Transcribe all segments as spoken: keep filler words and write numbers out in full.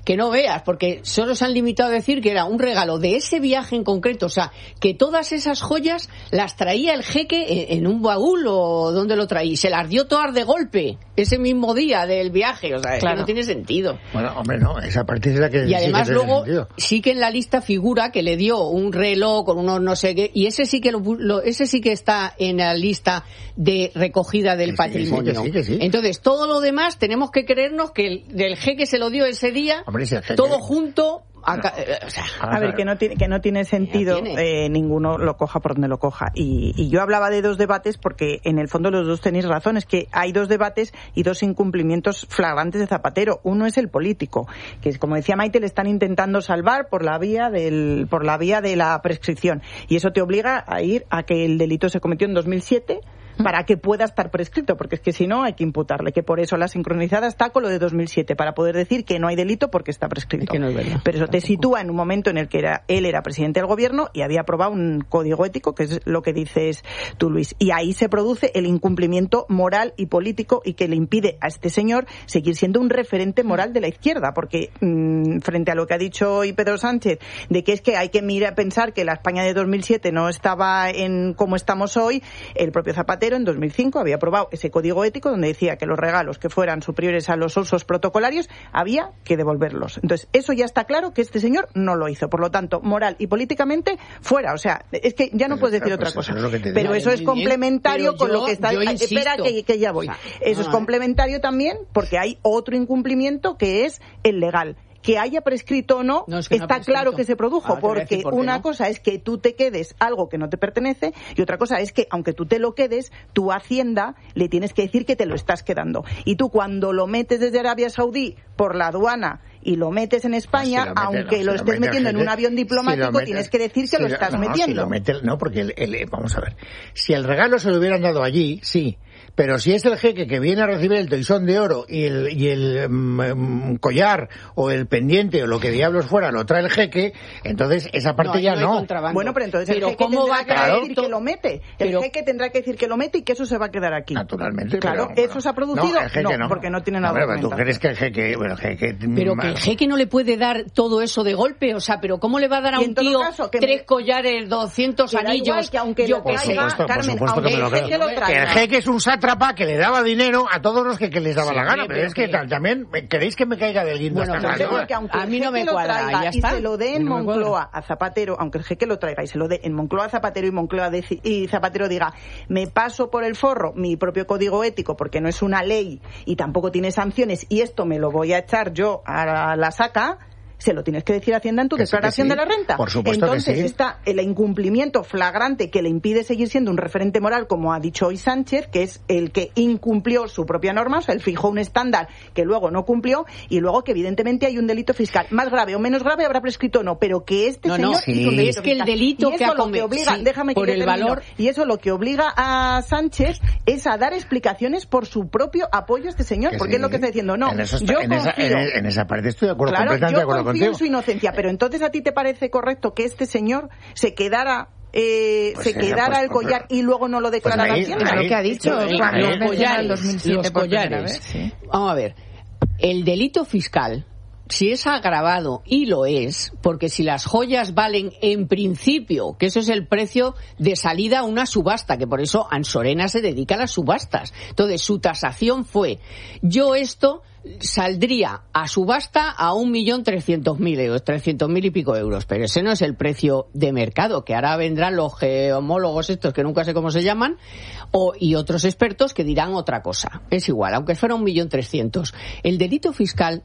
que no veas, porque solo se han limitado a decir que era un regalo de ese viaje en concreto, o sea, que todas esas joyas las traía el jeque en, en un baúl o donde lo traía, y se las dio todas de golpe ese mismo día del viaje, o sea, claro. Es que no tiene sentido. Bueno, hombre, no, esa parte es la que y además sí que luego sentido. Sí que en la lista figura que le dio un reloj con unos no sé qué, y ese sí que lo, lo ese sí que está en la lista de recogida del sí, patrimonio. Sí, que sí, que sí. Entonces, todo lo demás tenemos que creernos que el del jeque se lo dio ese día, hombre, si el jeque... todo junto. Acá, no. o sea, a ver, que no tiene, que no tiene sentido tiene. Eh, ninguno lo coja por donde lo coja. Y, y yo hablaba de dos debates porque en el fondo los dos tenéis razón. Es que hay dos debates y dos incumplimientos flagrantes de Zapatero. Uno es el político, que es, como decía Maite, le están intentando salvar por la vía del, por la vía de la prescripción. Y eso te obliga a ir a que el delito se cometió en dos mil siete para que pueda estar prescrito, porque es que si no hay que imputarle, que por eso la sincronizada está con lo de dos mil siete, para poder decir que no hay delito porque está prescrito. Es que no es verdad. Pero eso te sitúa en un momento en el que era, él era presidente del gobierno y había aprobado un código ético, que es lo que dices tú, Luis, y ahí se produce el incumplimiento moral y político y que le impide a este señor seguir siendo un referente moral de la izquierda, porque mmm, frente a lo que ha dicho hoy Pedro Sánchez, de que es que hay que mirar, pensar que la España de dos mil siete no estaba en como estamos hoy, el propio Zapatero en dos mil cinco había aprobado ese código ético donde decía que los regalos que fueran superiores a los usos protocolarios había que devolverlos. Entonces, eso ya está claro que este señor no lo hizo. Por lo tanto, moral y políticamente, fuera. O sea, es que ya no puedes decir otra cosa. Pero eso es complementario con lo que está... Espera, que, que ya voy. Eso es complementario también porque hay otro incumplimiento que es el legal. Que haya prescrito o no, no es que está no claro que se produjo, porque por una no. cosa es que tú te quedes algo que no te pertenece y otra cosa es que, aunque tú te lo quedes, tu Hacienda le tienes que decir que te lo estás quedando. Y tú cuando lo metes desde Arabia Saudí por la aduana y lo metes en España, no, si lo mete, aunque no, lo si estés lo metiendo en un avión diplomático, si mete, tienes que decir que si lo estás no, metiendo. Si lo mete, no, porque, el, el, vamos a ver, si el regalo se lo hubieran dado allí, sí. Pero si es el jeque que viene a recibir el toisón de oro y el, y el um, collar o el pendiente o lo que diablos fuera lo trae el jeque, entonces esa parte no, ya no. no. Bueno, pero entonces pero el jeque ¿cómo va a claro? decir que lo mete. El pero, jeque tendrá que decir que lo mete y que eso se va a quedar aquí. Naturalmente. Claro, pero, ¿eso se ha producido? No, el jeque no, no porque no tiene nada no, pero ¿tú crees que el jeque... Bueno, jeque pero que el jeque no le puede dar todo eso de golpe, o sea, pero ¿cómo le va a dar a un tío caso, tres me... collares, doscientos anillos? Igual, que aunque yo por traiga, supuesto, Carmen, por supuesto que me lo creo. Que el jeque es un sátrapa que le daba dinero a todos los que, que les daba sí, la gana, pero, pero es que, que también queréis que me caiga del guindo bueno, hasta no, que aunque a mí no me cuadra ya y está. se lo dé en no Moncloa a Zapatero, aunque el jeque lo traiga y se lo dé en Moncloa a Zapatero y Moncloa de, y Zapatero diga, me paso por el forro mi propio código ético porque no es una ley y tampoco tiene sanciones y esto me lo voy a echar yo a la saca, se lo tienes que decir a Hacienda en tu que declaración sí, sí. de la renta. Por supuesto Entonces que sí. está el incumplimiento flagrante que le impide seguir siendo un referente moral, como ha dicho hoy Sánchez, que es el que incumplió su propia norma, o sea, él fijó un estándar que luego no cumplió, y luego que evidentemente hay un delito fiscal. Más grave o menos grave habrá prescrito o no, pero que este no, señor no, sí. hizo un delito es que fiscal. el delito y que eso ha lo que obliga, sí, déjame que por el termino, valor... y eso lo que obliga a Sánchez es a dar explicaciones por su propio apoyo a este señor, que porque sí, es lo que está diciendo. No, en eso está, yo en confío, esa, en, en esa parte estoy de acuerdo, claro, completamente de acuerdo contigo. Yo confío en su inocencia, pero entonces ¿a ti te parece correcto que este señor se quedara eh, pues se quedara pues, el collar pues, y luego no lo declarara pues Hacienda? Ahí, lo que ha dicho ahí, cuando los collares, dos mil siete los collares. Vez, ¿sí? Vamos a ver, el delito fiscal, si es agravado, y lo es, porque si las joyas valen en principio, que eso es el precio de salida a una subasta, que por eso Ansorena se dedica a las subastas. Entonces su tasación fue, yo esto saldría a subasta a un millón trescientos mil euros, trescientos mil y pico euros, pero ese no es el precio de mercado, que ahora vendrán los geomólogos estos que nunca sé cómo se llaman, o, y otros expertos que dirán otra cosa. Es igual, aunque fuera un millón trescientos. El delito fiscal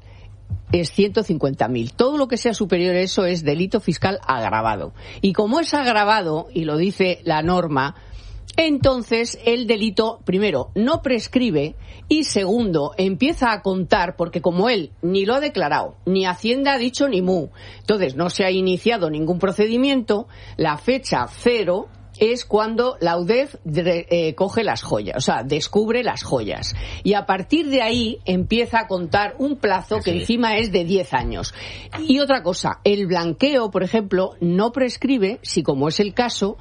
es ciento cincuenta mil. Todo lo que sea superior a eso es delito fiscal agravado. Y como es agravado, y lo dice la norma, entonces el delito, primero, no prescribe y segundo, empieza a contar porque como él ni lo ha declarado, ni Hacienda ha dicho ni mu, entonces no se ha iniciado ningún procedimiento, la fecha cero es cuando la U D E F eh, coge las joyas, o sea, descubre las joyas. Y a partir de ahí empieza a contar un plazo que sí. encima es de diez años. Y otra cosa, el blanqueo, por ejemplo, no prescribe si, como es el caso,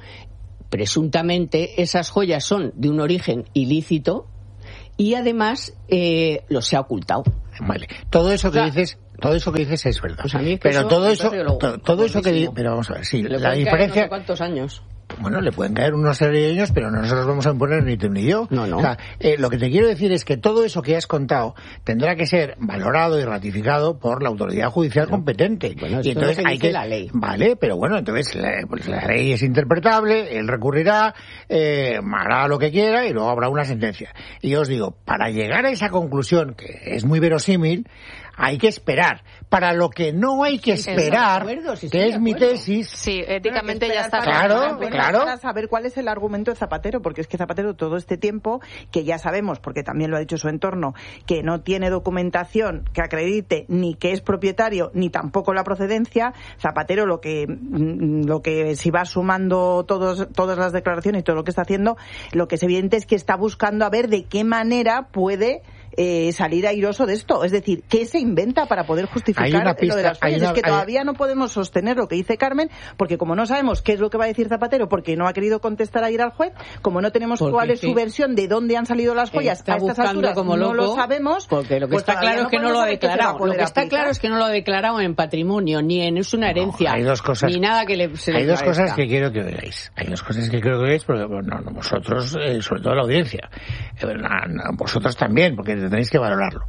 presuntamente esas joyas son de un origen ilícito y además eh, los se ha ocultado. vale. Todo eso que o sea, dices, todo eso que dices es verdad. Pues a mí es que pero eso, todo eso, lo, todo, todo eso que dices, pero vamos a ver, sí, le la diferencia. No sé cuántos años. Bueno, le pueden caer unos años, pero no nosotros vamos a imponer ni tú ni yo. No, no. O sea, eh, lo que te quiero decir es que todo eso que has contado tendrá que ser valorado y ratificado por la autoridad judicial no. competente. Bueno, y entonces es lo que hay dice que la ley. Vale, pero bueno, entonces la, pues la ley es interpretable, él recurrirá, eh, hará lo que quiera y luego habrá una sentencia. Y yo os digo, para llegar a esa conclusión, que es muy verosímil, hay que esperar. Para lo que no hay que esperar, acuerdo, si que es mi tesis... Sí, éticamente ya está. Claro, para, claro. Para saber cuál es el argumento de Zapatero, porque es que Zapatero todo este tiempo, que ya sabemos, porque también lo ha dicho su entorno, que no tiene documentación que acredite ni que es propietario, ni tampoco la procedencia, Zapatero lo que, lo que si va sumando todos, todas las declaraciones y todo lo que está haciendo, lo que es evidente es que está buscando a ver de qué manera puede... Eh, salir airoso de esto, es decir, ¿qué se inventa para poder justificar pista, lo de las joyas? Una, es que todavía hay... no podemos sostener lo que dice Carmen, porque como no sabemos qué es lo que va a decir Zapatero, porque no ha querido contestar ayer al juez, como no tenemos porque cuál es su versión de dónde han salido las joyas a estas alturas, como no lo sabemos, porque lo que pues está claro es que no lo ha declarado. Lo que está aplicar. claro es que no lo ha declarado en patrimonio, ni en es una herencia, no, hay dos cosas, ni nada que le se Hay le dos cosas que quiero que veáis. Hay dos cosas que quiero que veáis, porque bueno, vosotros, eh, sobre todo la audiencia, eh, vosotros también, porque tenéis que valorarlo.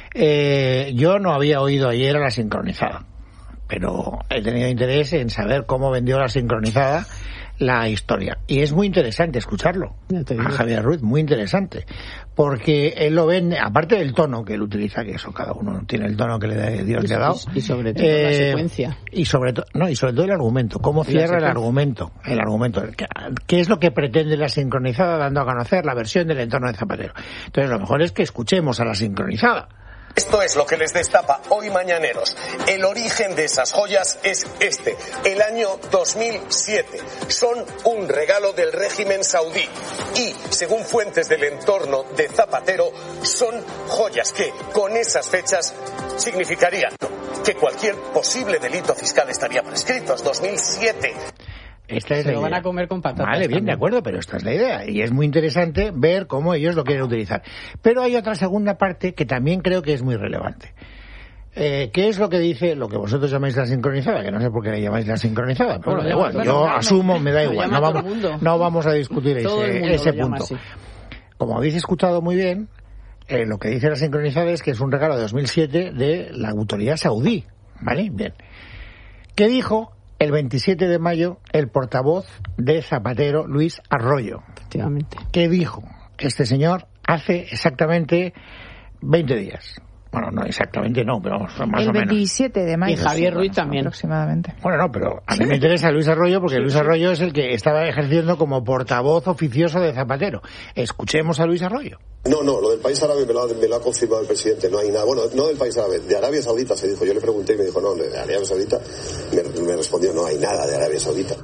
Eh, yo no había oído ayer a la sincronizada, pero he tenido interés en saber cómo vendió la sincronizada la historia. Y es muy interesante escucharlo a Javier Ruiz, muy interesante, porque él lo vende, aparte del tono que él utiliza, que eso cada uno tiene el tono que le Dios le ha dado. Y sobre todo eh, la secuencia. Y sobre todo, no, y sobre todo el argumento, cómo cierra el argumento, el argumento, ¿qué, qué es lo que pretende la sincronizada dando a conocer la versión del entorno de Zapatero? Entonces lo mejor es que escuchemos a la sincronizada. Esto es lo que les destapa hoy Mañaneros. El origen de esas joyas es este, el año dos mil siete. Son un regalo del régimen saudí y, según fuentes del entorno de Zapatero, son joyas que, con esas fechas, significarían que cualquier posible delito fiscal estaría prescrito. Es dos mil siete. Esta es Se la lo idea. van a comer con patatas. Vale, bien, también. de acuerdo, pero esta es la idea. Y es muy interesante ver cómo ellos lo quieren utilizar. Pero hay otra segunda parte que también creo que es muy relevante. Eh, ¿Qué es lo que dice lo que vosotros llamáis la sincronizada? Que no sé por qué le llamáis la sincronizada, pero bueno, da igual. Yo bueno, asumo, me da igual. No vamos, no vamos a discutir ese, ese punto. Como habéis escuchado muy bien, eh, lo que dice la sincronizada es que es un regalo de dos mil siete de la autoridad saudí. ¿Vale? Bien. ¿Qué dijo el veintisiete de mayo el portavoz de Zapatero, Luis Arroyo? Efectivamente. ¿Qué dijo este señor hace exactamente veinte días? Bueno, no exactamente no, pero más el o menos. El veintisiete de mayo. Y Javier sí, Ruiz bueno, también. Aproximadamente. Bueno, no, pero a mí me interesa Luis Arroyo porque sí, Luis sí. Arroyo es el que estaba ejerciendo como portavoz oficioso de Zapatero. Escuchemos a Luis Arroyo. No, no, lo del país árabe me lo, ha, me lo ha confirmado el presidente, no hay nada. Bueno, no del país árabe, de Arabia Saudita se dijo. Yo le pregunté y me dijo, no, de Arabia Saudita. Me, me respondió, no hay nada de Arabia Saudita.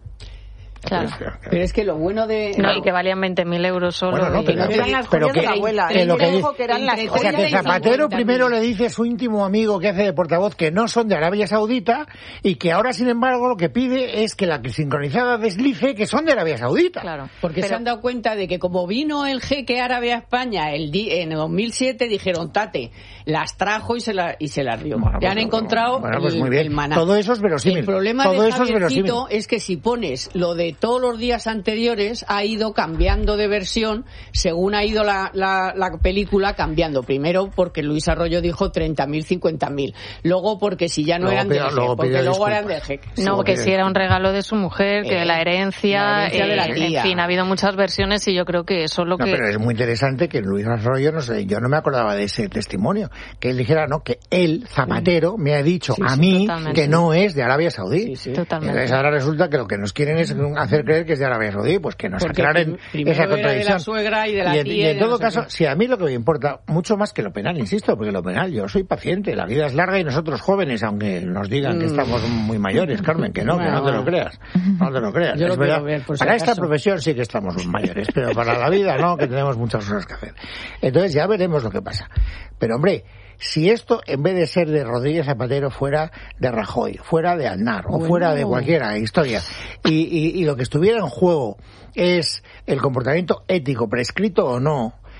Claro. Pero es que lo bueno de... No, y que valían veinte mil euros solo. Bueno, no, y... pero, que eran las pero joyas que, de la abuela. que lo que dice, que eran las o sea, que Zapatero primero le dice a su íntimo amigo que hace de portavoz que no son de Arabia Saudita y que ahora, sin embargo, lo que pide es que la sincronizada deslice que son de Arabia Saudita. Claro. Porque pero... se han dado cuenta de que como vino el jeque árabe a España el di en el dos mil siete, dijeron, tate, las trajo y se, la, y se las dio. Bueno, ya pues, han encontrado bueno, pues el, muy bien. el maná. Todo eso es verosímil. El problema Todo de eso es verosímil. es que si pones lo de todos los días anteriores, ha ido cambiando de versión según ha ido la, la, la película cambiando. Primero porque Luis Arroyo dijo treinta mil, cincuenta mil. Luego porque si ya no luego eran pide, del jeque, luego porque luego disculpas. eran del jeque. No, Sí, que si era un regalo de su mujer, que Eh, la herencia, la herencia de la eh, tía. en fin, ha habido muchas versiones y yo creo que eso es lo No, que... pero es muy interesante que Luis Arroyo, no sé, yo no me acordaba de ese testimonio, que él dijera, no, que él, Zapatero, me ha dicho Sí, a sí, mí totalmente. que no es de Arabia Saudí. Sí, sí. Totalmente. Entonces ahora resulta que lo que nos quieren es hacer creer que es de Arabia Saudí, pues que nos Porque aclaren prim- esa primero era de contradicción. la suegra y de la y en, tía y y en de todo no sé caso, qué. si a mí lo que me importa, mucho más que lo penal, insisto, porque lo penal, yo soy paciente, la vida es larga y nosotros jóvenes, aunque nos digan que Mm. estamos muy mayores, Carmen, que no, que no te lo creas, no te lo creas. Yo lo Es verdad, quiero ver, por si para esta acaso. profesión sí que estamos mayores, pero para la vida no, que tenemos muchas cosas que hacer. Entonces ya veremos lo que pasa. Pero hombre, si esto en vez de ser de Rodríguez Zapatero fuera de Rajoy, fuera de Aznar o Bueno. fuera de cualquiera historia y, y, y lo que estuviera en juego es el comportamiento ético prescrito o no,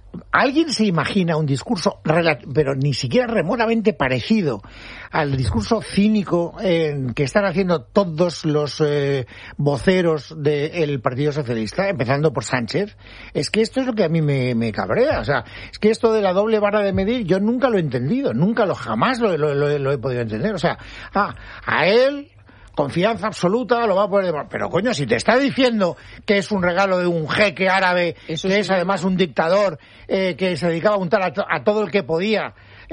¿alguien se imagina un discurso, pero ni siquiera remotamente parecido al discurso cínico eh, que están haciendo todos los eh, voceros del Partido Socialista, empezando por Sánchez? Es que esto es lo que a mí me, me cabrea. O sea, es que esto de la doble vara de medir yo nunca lo he entendido, nunca lo, jamás lo, lo, lo, lo he podido entender. O sea, ah, a él... confianza absoluta, lo va a poder... Pero, coño, si te está diciendo que es un regalo de un jeque árabe, Eso que sí. es además un dictador, eh, que se dedicaba a untar a, to- a todo el que podía...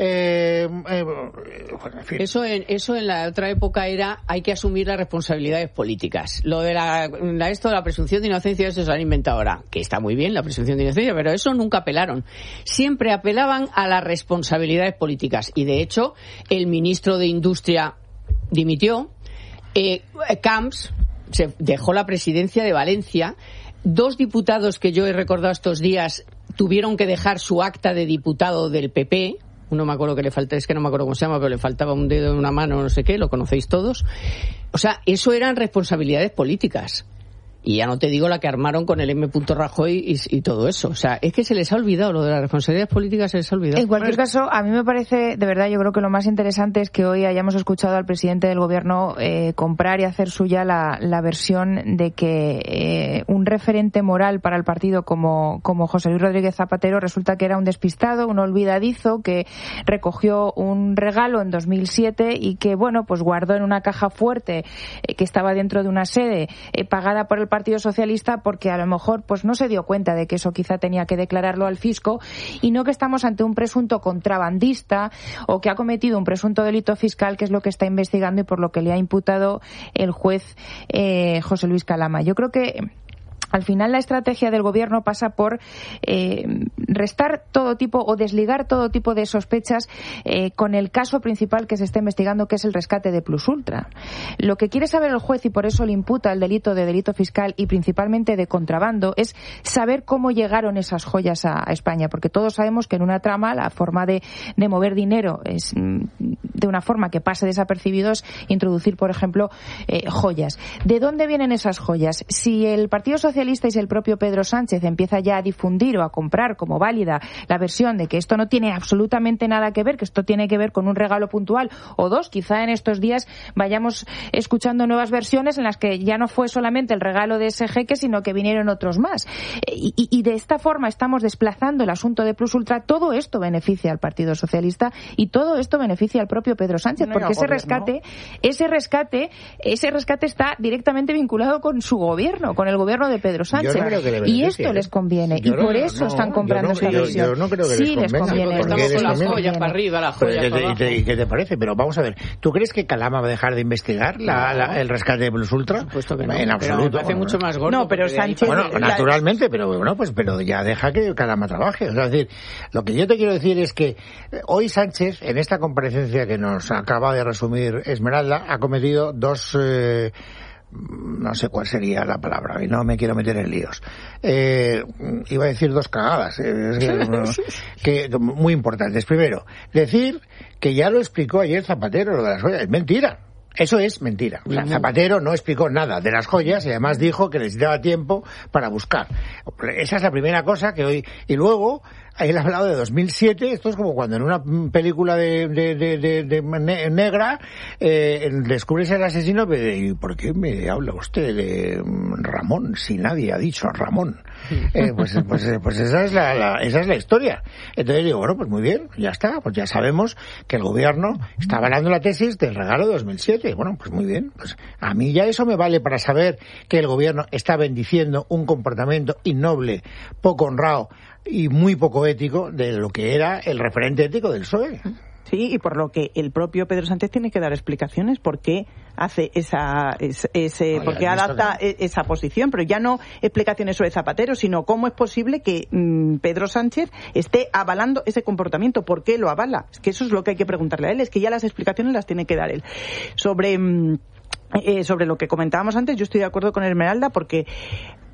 Eh, eh, bueno, en fin. Eso en, eso en la otra época era hay que asumir las responsabilidades políticas. Lo de la, la esto de la presunción de inocencia, eso se lo han inventado ahora, que está muy bien la presunción de inocencia, pero eso nunca apelaron. Siempre apelaban a las responsabilidades políticas y de hecho el ministro de Industria dimitió. Eh, Camps se dejó la presidencia de Valencia. Dos diputados que yo he recordado estos días tuvieron que dejar su acta de diputado del P P. Uno me acuerdo que le falta, es que no me acuerdo cómo se llama, pero le faltaba un dedo en una mano, no sé qué, lo conocéis todos. O sea, eso eran responsabilidades políticas. Y ya no te digo la que armaron con el M. Rajoy y, y todo eso. O sea, es que se les ha olvidado, lo de las responsabilidades políticas se les ha olvidado. En cualquier caso, a mí me parece, de verdad, yo creo que lo más interesante es que hoy hayamos escuchado al presidente del gobierno eh, comprar y hacer suya la, la versión de que eh, un referente moral para el partido como, como José Luis Rodríguez Zapatero resulta que era un despistado, un olvidadizo, que recogió un regalo en dos mil siete y que, bueno, pues guardó en una caja fuerte eh, que estaba dentro de una sede eh, pagada por el Partido Socialista porque a lo mejor pues no se dio cuenta de que eso quizá tenía que declararlo al fisco y no que estamos ante un presunto contrabandista o que ha cometido un presunto delito fiscal, que es lo que está investigando y por lo que le ha imputado el juez eh, José Luis Calama. Yo creo que al final la estrategia del gobierno pasa por eh, restar todo tipo o desligar todo tipo de sospechas eh, con el caso principal que se está investigando, que es el rescate de Plus Ultra. Lo que quiere saber el juez, y por eso le imputa el delito de delito fiscal y principalmente de contrabando, es saber cómo llegaron esas joyas a, a España, porque todos sabemos que en una trama la forma de, de mover dinero es de una forma que pase desapercibido, es introducir, por ejemplo, eh, joyas. ¿De dónde vienen esas joyas? Si el Partido Socialista y si el propio Pedro Sánchez empieza ya a difundir o a comprar como válida la versión de que esto no tiene absolutamente nada que ver, que esto tiene que ver con un regalo puntual o dos, quizá en estos días vayamos escuchando nuevas versiones en las que ya no fue solamente el regalo de ese jeque, sino que vinieron otros más. Y, y, y de esta forma estamos desplazando el asunto de Plus Ultra. Todo esto beneficia al Partido Socialista y todo esto beneficia al propio Pedro Sánchez, porque ese rescate, ese rescate, ese rescate está directamente vinculado con su gobierno, con el gobierno de Pedro Sánchez. No y esto les conviene. Yo y por no, eso no, están comprando esta no, versión. Yo, yo no creo que sí les convenga. Les conviene. Estamos con las joyas para arriba, las joyas pero, para ¿y, abajo. te, y, te, ¿Y qué te parece? Pero vamos a ver, ¿tú crees que Calama va a dejar de investigar la, la, el rescate de Plus Ultra? Por supuesto que no. En absoluto. Me parece mucho más gordo. No, pero Sánchez... Bueno, la... naturalmente, pero bueno, pues pero ya deja que Calama trabaje. O sea, es decir, lo que yo te quiero decir es que hoy Sánchez, en esta comparecencia que nos acaba de resumir Esmeralda, ha cometido dos... Eh, no sé cuál sería la palabra y no me quiero meter en líos. Eh, iba a decir dos cagadas eh, que muy importantes. Primero, decir que ya lo explicó ayer Zapatero, lo de las joyas. Es mentira. Eso es mentira. O sea, Zapatero no explicó nada de las joyas y además dijo que necesitaba tiempo para buscar. Esa es la primera cosa que hoy... Y luego, él ha hablado de dos mil siete, esto es como cuando en una película de, de, de, de, de negra eh, descubres el asesino, ¿y por qué me habla usted de Ramón si nadie ha dicho Ramón? Eh, pues, pues, pues esa es la, la, esa es la historia. Entonces digo, bueno, pues muy bien, ya está, pues ya sabemos que el gobierno está avalando la tesis del regalo de dos mil siete. Bueno, pues muy bien, pues a mí ya eso me vale para saber que el gobierno está bendiciendo un comportamiento innoble, poco honrado y muy poco ético de lo que era el referente ético del P S O E. Sí, y por lo que el propio Pedro Sánchez tiene que dar explicaciones por qué hace esa, ese, ese por qué adapta que... esa posición, pero ya no explicaciones sobre Zapatero, sino cómo es posible que mmm, Pedro Sánchez esté avalando ese comportamiento, por qué lo avala. Es que eso es lo que hay que preguntarle a él, es que ya las explicaciones las tiene que dar él. Sobre... Mmm, Eh, sobre lo que comentábamos antes, yo estoy de acuerdo con Esmeralda porque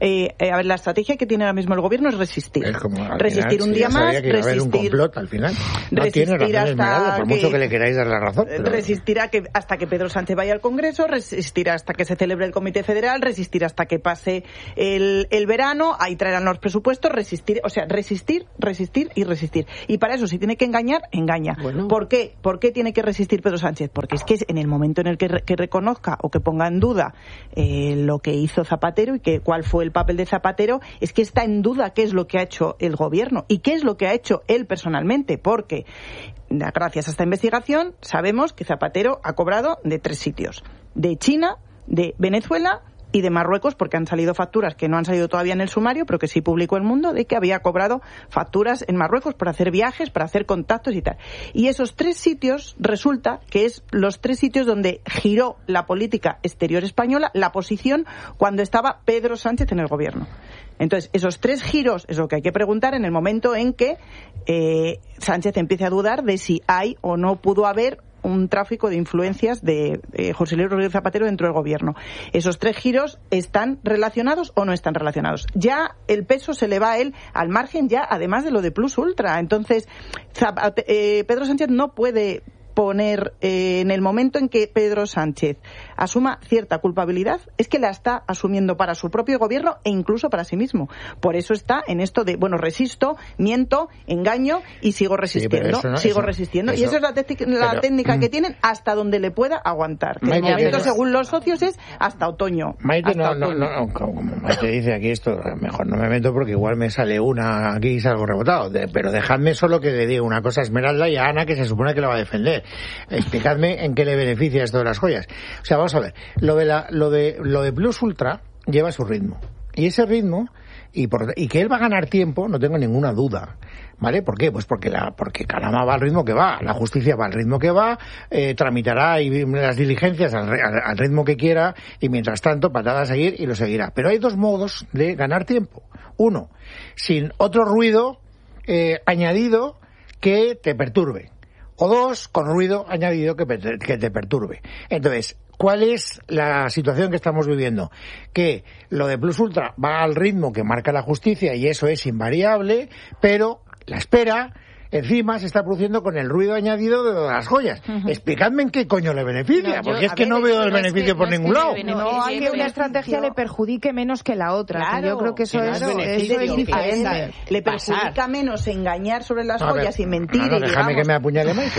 Eh, eh, a ver, la estrategia que tiene ahora mismo el gobierno es resistir. Es como, resistir final, un si día más, que iba a haber un resistir. complot al final. No tiene razón Esmeralda, por mucho que, que le queráis dar la razón. Pero... Resistirá que, hasta que Pedro Sánchez vaya al Congreso, resistirá hasta que se celebre el Comité Federal, resistirá hasta que pase el, el verano, ahí traerán los presupuestos, resistir, o sea, resistir, resistir y resistir. Y para eso, si tiene que engañar, engaña. Bueno. ¿Por qué? ¿Por qué tiene que resistir Pedro Sánchez? Porque es que en el momento en el que, re, que reconozca o que ponga en duda eh, lo que hizo Zapatero y que cuál fue el papel de Zapatero, es que está en duda qué es lo que ha hecho el gobierno y qué es lo que ha hecho él personalmente, porque gracias a esta investigación sabemos que Zapatero ha cobrado de tres sitios: de China, de Venezuela y de Marruecos, porque han salido facturas que no han salido todavía en el sumario, pero que sí publicó El Mundo, de que había cobrado facturas en Marruecos por hacer viajes, para hacer contactos y tal. Y esos tres sitios, resulta que es los tres sitios donde giró la política exterior española, la posición, cuando estaba Pedro Sánchez en el gobierno. Entonces, esos tres giros es lo que hay que preguntar en el momento en que eh, Sánchez empiece a dudar de si hay o no pudo haber un tráfico de influencias de eh, José Luis Rodríguez Zapatero dentro del gobierno. ¿Esos tres giros están relacionados o no están relacionados? Ya el peso se le va a él al margen, ya además de lo de Plus Ultra. Entonces, Zapate- eh, Pedro Sánchez no puede poner eh, en el momento en que Pedro Sánchez asuma cierta culpabilidad, es que la está asumiendo para su propio gobierno e incluso para sí mismo. Por eso está en esto de, bueno, resisto, miento, engaño y sigo resistiendo, sí, no, sigo eso, resistiendo. Eso, y esa es la, te- la pero, técnica mm, que tienen hasta donde le pueda aguantar. Que Maite, el momento, pero, según los socios, es hasta otoño. Maite, hasta no, otoño. no, no, como Maite dice aquí esto, mejor no me meto porque igual me sale una aquí y salgo rebotado. De, pero dejadme solo que le diga una cosa a Esmeralda y a Ana, que se supone que la va a defender. Explicadme en qué le beneficia esto de las joyas. O sea, vamos a ver, lo de la, lo de lo de Plus Ultra lleva su ritmo. Y ese ritmo, y, por, y que él va a ganar tiempo, no tengo ninguna duda. ¿Vale? ¿Por qué? Pues porque la porque Calama va al ritmo que va, la justicia va al ritmo que va, eh, tramitará y las diligencias al, al, al ritmo que quiera, y mientras tanto patada a seguir y lo seguirá. Pero hay dos modos de ganar tiempo. Uno, sin otro ruido eh, añadido que te perturbe. O dos, con ruido añadido que, que te perturbe. Entonces, ¿cuál es la situación que estamos viviendo? Que lo de Plus Ultra va al ritmo que marca la justicia y eso es invariable, pero la espera encima se está produciendo con el ruido añadido de las joyas. Uh-huh. Explicadme en qué coño le beneficia, no, yo, porque es que ver, no veo el beneficio es que, por no ningún lado. No hay que una estrategia le perjudique menos que la otra. Claro, que yo creo que eso, claro, es, eso es diferente. Le perjudica menos engañar sobre las joyas y mentir. No, no, déjame digamos, que me apuñale más.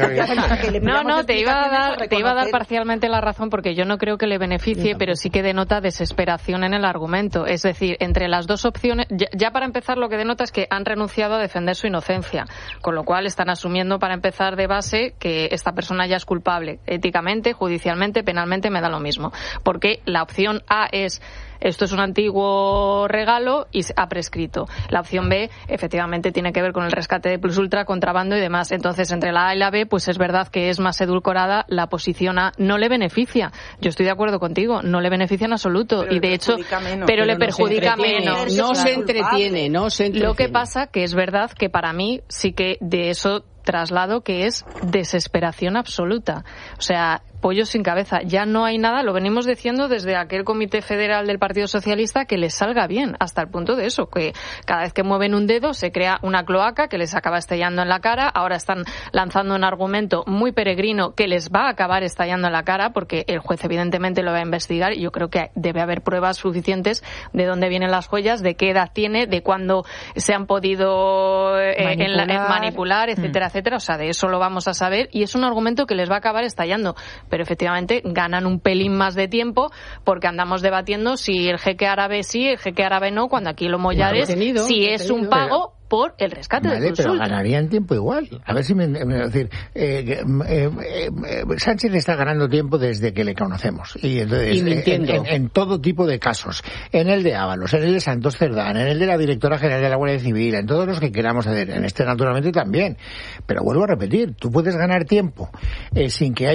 Que no, no, te iba a dar, te iba a dar parcialmente la razón, porque yo no creo que le beneficie, pero sí que denota desesperación en el argumento. Es decir, entre las dos opciones, ya, ya para empezar lo que denota es que han renunciado a defender su inocencia, con lo cual están asumiendo para empezar de base que esta persona ya es culpable. Éticamente, judicialmente, penalmente me da lo mismo. Porque la opción A es: esto es un antiguo regalo y ha prescrito. La opción B, efectivamente, tiene que ver con el rescate de Plus Ultra, contrabando y demás. Entonces, entre la A y la B, pues es verdad que es más edulcorada. La posición A no le beneficia. Yo estoy de acuerdo contigo, no le beneficia en absoluto. Pero y de hecho, menos. pero, pero le no perjudica se menos. No se entretiene, no se entretiene. Lo que pasa que es verdad que para mí sí que de eso traslado que es desesperación absoluta. O sea, pollo sin cabeza. Ya no hay nada, lo venimos diciendo desde aquel Comité Federal del Partido Socialista, que les salga bien, hasta el punto de eso, que cada vez que mueven un dedo se crea una cloaca que les acaba estallando en la cara. Ahora están lanzando un argumento muy peregrino que les va a acabar estallando en la cara, porque el juez evidentemente lo va a investigar y yo creo que debe haber pruebas suficientes de dónde vienen las joyas, de qué edad tiene, de cuándo se han podido eh, manipular. En la, en manipular, etcétera, mm. etcétera. O sea, de eso lo vamos a saber y es un argumento que les va a acabar estallando. Pero efectivamente ganan un pelín más de tiempo porque andamos debatiendo si el jeque árabe sí, el jeque árabe no, cuando aquí lo mollar es si es un pago por el rescate vale, de Plus Ultra. Pero ganarían tiempo igual. A ver si me... me es decir, eh, eh, eh, Sánchez está ganando tiempo desde que le conocemos. Y entonces, y en, en, en todo tipo de casos. En el de Ábalos, en el de Santos Cerdán, en el de la Directora General de la Guardia Civil, en todos los que queramos hacer. En este, naturalmente, también. Pero vuelvo a repetir, tú puedes ganar tiempo eh, sin que haya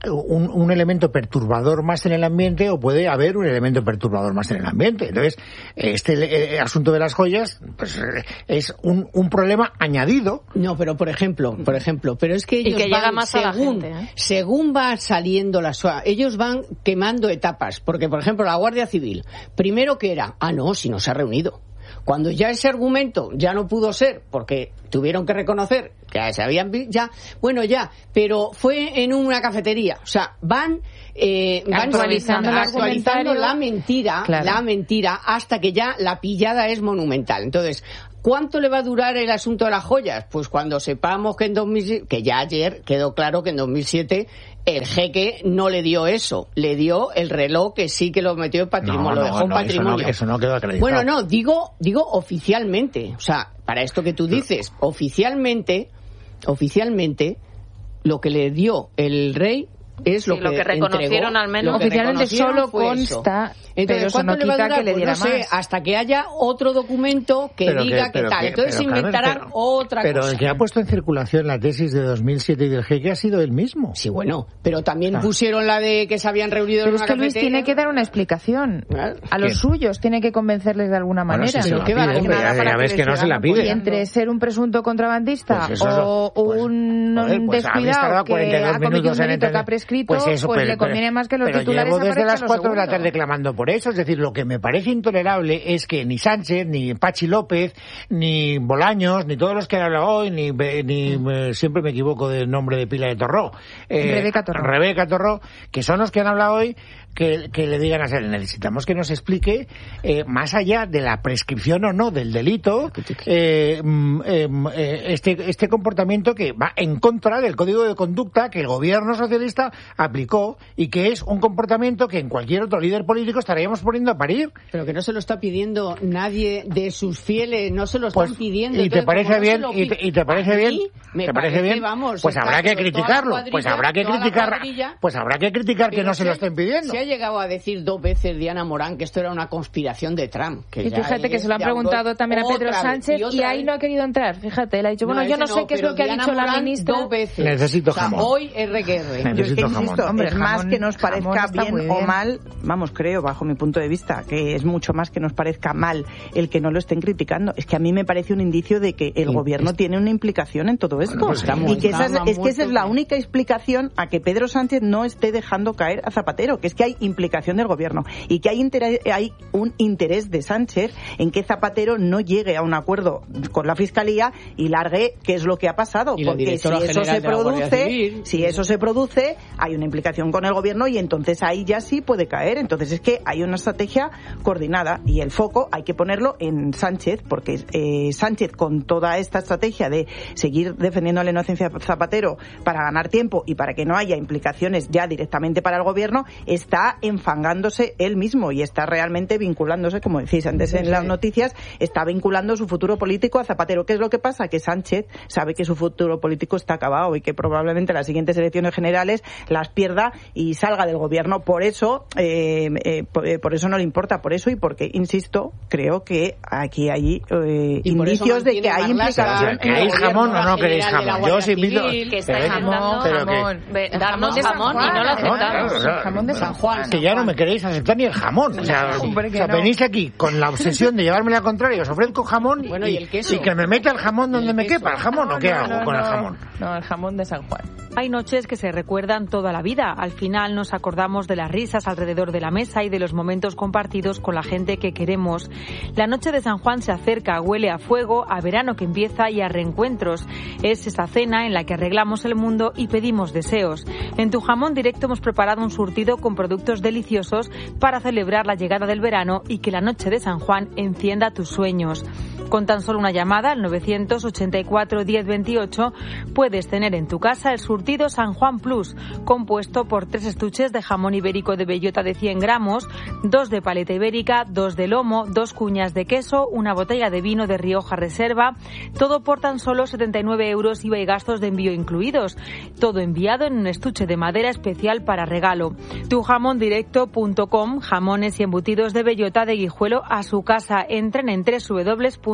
un, un elemento perturbador más en el ambiente o puede haber un elemento perturbador más en el ambiente. Entonces, este eh, asunto de las joyas pues eh, es un, un problema añadido. No, pero por ejemplo, por ejemplo, pero es que ellos y que van llega más según, a la gente, ¿eh? según va saliendo la suave, ellos van quemando etapas, porque por ejemplo la Guardia Civil, primero que era, ah no, si no se ha reunido. Cuando ya ese argumento ya no pudo ser, porque tuvieron que reconocer que se habían ya, bueno ya, pero fue en una cafetería, o sea, van, eh, van actualizando, el actualizando la mentira, claro. la mentira, hasta que ya la pillada es monumental. Entonces, ¿cuánto le va a durar el asunto de las joyas? Pues cuando sepamos que en dos mil siete, que ya ayer quedó claro que en dos mil siete el jeque no le dio eso, le dio el reloj que sí que lo metió en patrimonio, no, lo no, dejó en no, patrimonio. Eso no, eso no quedó acreditado. Bueno, no, digo, digo oficialmente, o sea, para esto que tú dices, oficialmente, oficialmente, lo que le dio el rey es lo, sí, que, lo que reconocieron entregó, al menos. Oficialmente solo consta, eso. Entonces, pero eso no le va a quita durar? que le diera pues no sé, más. hasta que haya otro documento que pero diga que, pero tal. Que, Entonces se inventarán pero, otra pero cosa. Pero el que ha puesto en circulación la tesis de dos mil siete y del jeque ha sido él mismo. Sí, bueno, pero también ah. pusieron la de que se habían reunido pero en una es que Luis cafetería. tiene que dar una explicación. Claro. A los ¿Quién? suyos tiene que convencerles de alguna Bueno, manera. si se Pero la qué va, pide, hombre, ya, nada ya para ves que que no les se la sigan pide. Y entre ser un presunto contrabandista Pues eso, o pues, un joder, pues habéis descuidado tardado que cuarenta y dos ha cometido un minutos en delito que entender. ha prescrito, Pues pues, eso, pero- le conviene pero- más que los pero titulares llevo desde aparezcan las lo cuatro de la segundo. tarde clamando por eso. Es decir, lo que me parece intolerable es que ni Sánchez, ni Pachi López, ni Bolaños, ni todos los que han hablado hoy, ni, ni eh, siempre me equivoco del nombre de pila de Torró. Eh, Rebeca Torró. Rebeca Torró, que son los que han hablado hoy, que, que le digan a ser, necesitamos que nos explique, eh, más allá de la prescripción o no del delito, eh, eh, eh, este, este comportamiento que va en contra del Código de Conducta que el gobierno socialista aplicó y que es un comportamiento que en cualquier otro líder político estaríamos poniendo a parir. Pero que no se lo está pidiendo nadie de sus fieles, no se lo están Pues, pidiendo. y te Entonces, parece como no bien, se lo y te, pide- y te parece a bien, mí me te parece parece, bien, vamos, pues está habrá que toda la criticarlo, cuadrilla, pues habrá que toda la criticar, cuadrilla. pues habrá que criticar que Pero no se lo se- estén pidiendo. Se ha llegado a decir dos veces Diana Morán que esto era una conspiración de Trump. Que Y ya fíjate que es se lo han de preguntado algo- también a Pedro otra vez, Sánchez y, otra ahí vez. no ha querido entrar. Fíjate, él ha dicho, bueno, No, yo ese no sé qué es pero lo que ha Diana dicho la Morán ministra. Dos veces. Necesito O sea, jamón. hoy R que R. Yo es Necesito que insisto, jamón. Hombre, es más jamón- que nos jamón parezca está muy bien, o bien. mal, vamos, creo, bajo mi punto de vista, que es mucho más que nos parezca mal el que no lo estén criticando. Es que a mí me parece un indicio de que el Sí, gobierno es- tiene una implicación en todo esto. Bueno, pues está muy- y que esa es, está es que esa es la muerto. única explicación a que Pedro Sánchez no esté dejando caer a Zapatero, que es que hay implicación del gobierno y que hay, interés, hay un interés de Sánchez en que Zapatero no llegue a un acuerdo con la Fiscalía y largue qué es lo que ha pasado. Y la Porque si directora eso general se de la Guardia produce, Civil. si eso se produce, hay una implicación con el gobierno y entonces ahí ya sí puede caer. Entonces es que hay una estrategia coordinada y el foco hay que ponerlo en Sánchez, porque eh, Sánchez con toda esta estrategia de seguir defendiendo la inocencia de Zapatero para ganar tiempo y para que no haya implicaciones ya directamente para el gobierno, está enfangándose él mismo y está realmente vinculándose, como decís antes en las noticias, está vinculando su futuro político a Zapatero. ¿Qué es lo que pasa? Que Sánchez sabe que su futuro político está acabado y que probablemente las siguientes elecciones generales las pierda y salga del gobierno. Por eso, eh, eh, por, eh, por eso no le importa, por eso y porque, insisto, creo que aquí hay eh, Y por eso indicios de que hay mantiene Marlaska, implicación. ¿Queréis en el jamón gobierno. o no queréis General de la jamón? Yo os Guardia invito... Civil, que está pero- intentando pero que- jamón. Ve- El darnos de San jamón y Juan, no lo jamón, aceptamos. claro, el jamón de San Juan. que ya no me queréis aceptar ni el jamón. O sea, Hombre, que o sea, no. venís aquí con la obsesión de llevarme la contraria, os ofrezco jamón Bueno, y, y el queso. y que me meta el jamón donde el me queso. quepa. ¿El jamón o qué No, hago no, con el no. jamón? No, el jamón de San Juan. Hay noches que se recuerdan toda la vida. Al final nos acordamos de las risas alrededor de la mesa y de los momentos compartidos con la gente que queremos. La noche de San Juan se acerca, huele a fuego, a verano que empieza y a reencuentros. Es esa cena en la que arreglamos el mundo y pedimos deseos. En Tu Jamón Directo hemos preparado un surtido con productos deliciosos para celebrar la llegada del verano y que la noche de San Juan encienda tus sueños. Con tan solo una llamada al novecientos ochenta y cuatro diez veintiocho puedes tener en tu casa el surtido San Juan Plus, compuesto por tres estuches de jamón ibérico de bellota de cien gramos, dos de paleta ibérica, dos de lomo, dos cuñas de queso, una botella de vino de Rioja Reserva, todo por tan solo setenta y nueve euros I V A y gastos de envío incluidos. Todo enviado en un estuche de madera especial para regalo. tu jamón directo punto com, jamones y embutidos de bellota de Guijuelo a su casa. Entren en doble u doble u doble u punto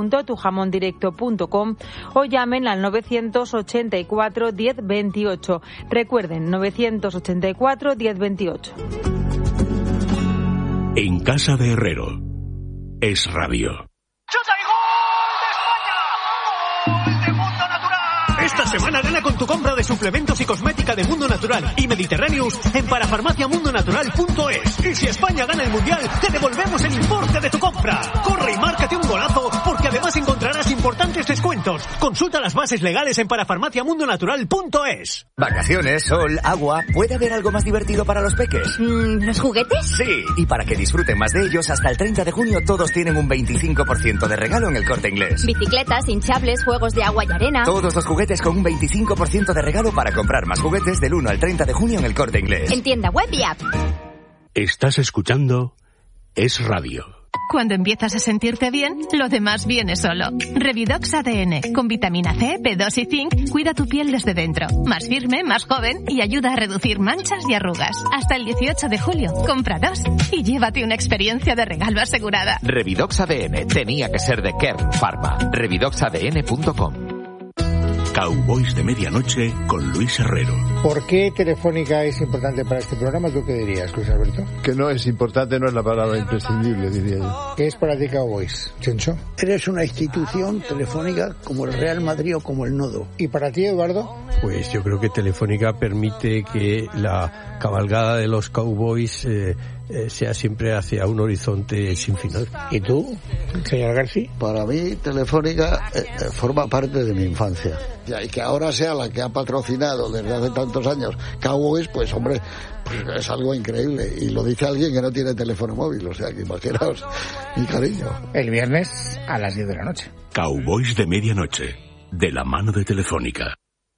punto tujamondirecto punto com o llamen al novecientos ochenta y cuatro diez veintiocho. Recuerden, novecientos ochenta y cuatro diez veintiocho. En casa de Herrero, Es Radio. ¡Chuta y gol de España! ¡Gol de Mundo Natural! Esta semana gana con tu compra de suplementos y cosmética de Mundo Natural y Mediterráneos en parafarmaciamundonatural punto es. Y si España gana el Mundial, te devolvemos el importe de tu compra. Corre y márcate un golazo, porque además encontrarás importantes descuentos. Consulta las bases legales en parafarmaciamundonatural punto es. Vacaciones, sol, agua. ¿Puede haber algo más divertido para los peques? Mm, ¿Los juguetes? Sí, y para que disfruten más de ellos, hasta el treinta de junio todos tienen un veinticinco por ciento de regalo en El Corte Inglés. Bicicletas, hinchables, juegos de agua y arena. Todos los juguetes con un veinticinco por ciento de regalo para comprar más juguetes del uno al treinta de junio en El Corte Inglés. En tienda web y app. Estás escuchando Es Radio. Cuando empiezas a sentirte bien, lo demás viene solo. Revidox A D N, con vitamina C, B dos y zinc, cuida tu piel desde dentro. Más firme, más joven y ayuda a reducir manchas y arrugas. Hasta el dieciocho de julio, compra dos y llévate una experiencia de regalo asegurada. Revidox A D N, tenía que ser de Kern Pharma. revidox a d n punto com. Cowboys de Medianoche con Luis Herrero. ¿Por qué Telefónica es importante para este programa? ¿Tú qué dirías, Luis Alberto? Que no es importante, no es la palabra imprescindible, diría yo. ¿Qué es para ti Cowboys, Chencho? Eres una institución telefónica como el Real Madrid o como el Nodo. ¿Y para ti, Eduardo? Pues yo creo que Telefónica permite que la cabalgada de los Cowboys eh, eh, sea siempre hacia un horizonte sin final. ¿Y tú, señor García? Para mí, Telefónica eh, forma parte de mi infancia. Y que ahora sea la que ha patrocinado desde hace tantos años Cowboys, pues hombre, pues es algo increíble. Y lo dice alguien que no tiene teléfono móvil, o sea que imaginaos mi cariño. El viernes a las diez de la noche. Cowboys de Medianoche, de la mano de Telefónica.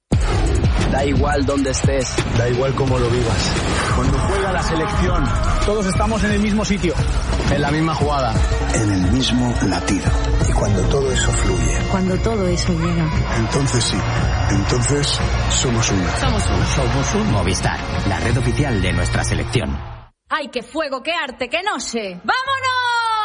Da igual dónde estés, da igual cómo lo vivas. Cuando juega la selección, todos estamos en el mismo sitio, en la misma jugada, en el mismo latido. Y cuando todo eso fluye, cuando todo eso llega, entonces sí, entonces somos uno. Somos uno. Somos un Movistar, la red oficial de nuestra selección. ¡Ay, qué fuego, qué arte, qué noche! ¡Vámonos!